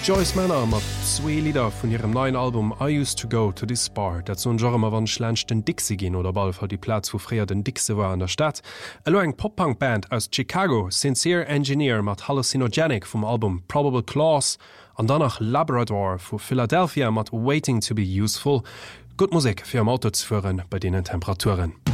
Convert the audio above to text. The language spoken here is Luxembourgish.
Joyce Manor mat zwee Lieder vun ihrem neuen Album I Used to Go to This Bar, dat zon Genre wann schlencht den Dixie gin oder ball vor die Platz wo fréier den Dixe war an der Stadt. Elo eng Pop-Punk-Band aus Chicago, Sincere Engineer mat Hallucinogenic vom Album Probable Clause, an danach Labrador vu Philadelphia mat Waiting to be Useful. Gut Musik fir am Auto zu führen bei denen Temperaturen.